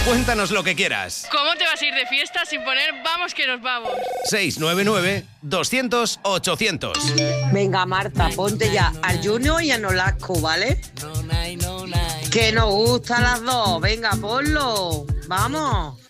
Cuéntanos lo que quieras. ¿Cómo te vas a ir de fiesta sin poner Vamos que nos vamos? 699-200-800. Venga, Marta, ponte ya al Junior y a Nolasco, ¿vale? Que nos gustan las dos. Venga, ponlo. Vamos.